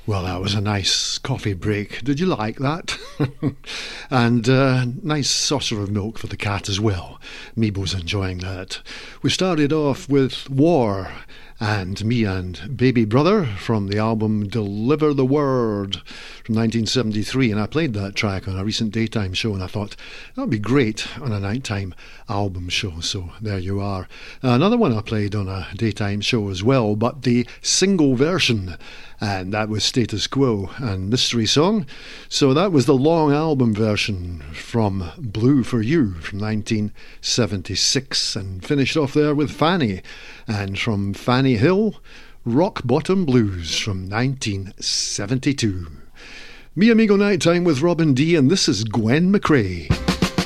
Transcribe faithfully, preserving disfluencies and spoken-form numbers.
Well, that was a nice coffee break. Did you like that? And uh, nice saucer of milk for the cat as well. Meebo's enjoying that. We started off with War and Me and Baby Brother from the album Deliver the Word from nineteen seventy-three, and I played that track on a recent daytime show, and I thought that would be great on a nighttime album show, so there you are. Another one I played on a daytime show as well, but the single version, and that was Status Quo and Mystery Song. So that was the long album version from Blue for You from nineteen seventy-six, and finished off there with Fanny, and from Fanny Hill, Rock Bottom Blues from nineteen seventy-two. Me Amigo Nighttime with Robin D, and this is Gwen McRae.